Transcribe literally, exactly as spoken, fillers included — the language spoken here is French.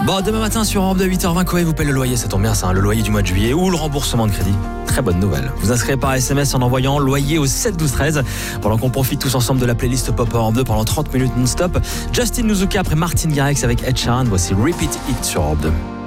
Bon, demain matin sur Europe deux, huit heures vingt, Coé vous paye le loyer, ça tombe bien ça, hein, le loyer du mois de juillet ou le remboursement de crédit. Très bonne nouvelle. Vous inscrivez par S M S en envoyant loyer au sept douze treize pendant qu'on profite tous ensemble de la playlist Pop Europe deux pendant trente minutes non-stop. Justin Nouzuka après Martin Garrix avec Ed Sheeran, voici Repeat It sur Europe deux.